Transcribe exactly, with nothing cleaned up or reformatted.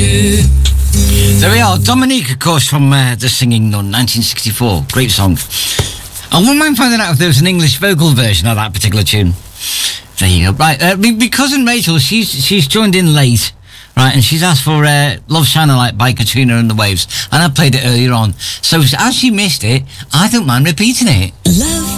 There we are, Dominique, of course, from uh, The Singing Nun, nineteen sixty-four. Great song. I wouldn't mind finding out if there was an English vocal version of that particular tune. There you go. Right, uh, my cousin Rachel, she's she's joined in late, right, and she's asked for uh, Love Shine a Light by Katrina and the Waves, and I played it earlier on. So as she missed it, I don't mind repeating it. Love